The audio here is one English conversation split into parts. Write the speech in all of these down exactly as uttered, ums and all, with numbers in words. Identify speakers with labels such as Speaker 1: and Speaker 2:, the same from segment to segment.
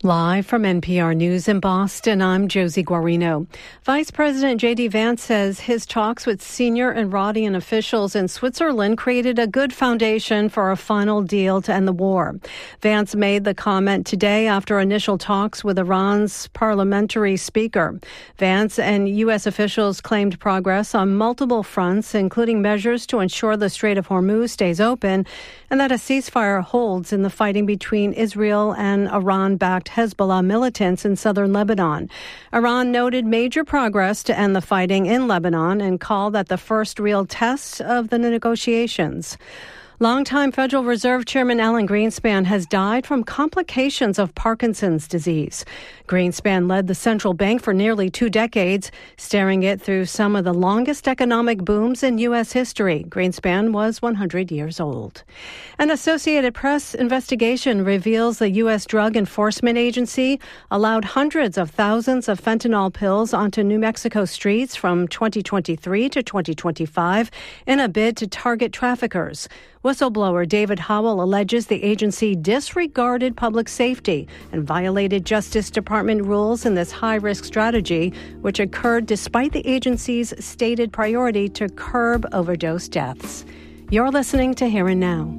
Speaker 1: Live from N P R News in Boston, I'm Josie Guarino. Vice President J D. Vance says his talks with senior Iranian officials in Switzerland created a good foundation for a final deal to end the war. Vance made the comment today after initial talks with Iran's parliamentary speaker. Vance and U S officials claimed progress on multiple fronts, including measures to ensure the Strait of Hormuz stays open and that a ceasefire holds in the fighting between Israel and Iran-backed Hezbollah militants in southern Lebanon. Iran noted major progress to end the fighting in Lebanon and called that the first real test of the negotiations. Longtime Federal Reserve Chairman Alan Greenspan has died from complications of Parkinson's disease. Greenspan led the central bank for nearly two decades, steering it through some of the longest economic booms in U S history. Greenspan was one hundred years old. An Associated Press investigation reveals the U S Drug Enforcement Agency allowed hundreds of thousands of fentanyl pills onto New Mexico streets from twenty twenty-three to twenty twenty-five in a bid to target traffickers. Whistleblower David Howell alleges the agency disregarded public safety and violated Justice Department rules in this high-risk strategy, which occurred despite the agency's stated priority to curb overdose deaths. You're listening to Here and Now.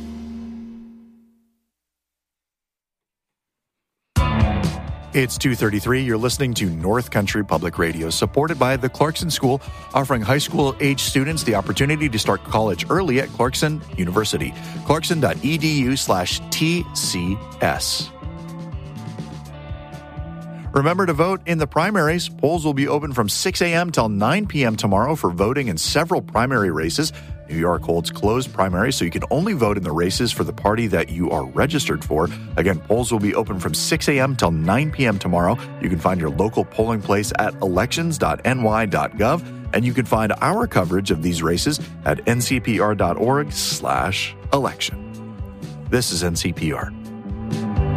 Speaker 2: It's two thirty-three. You're listening to North Country Public Radio, supported by the Clarkson School, offering high school-age students the opportunity to start college early at Clarkson University. Clarkson.edu slash TCS. Remember to vote in the primaries. Polls will be open from six a.m. till nine p.m. tomorrow for voting in several primary races. New York holds closed primaries, so you can only vote in the races for the party that you are registered for. Again, polls will be open from six a.m. till nine p.m. tomorrow. You can find your local polling place at elections dot n y dot gov, and you can find our coverage of these races at n c p r dot org slash election. This is N C P R.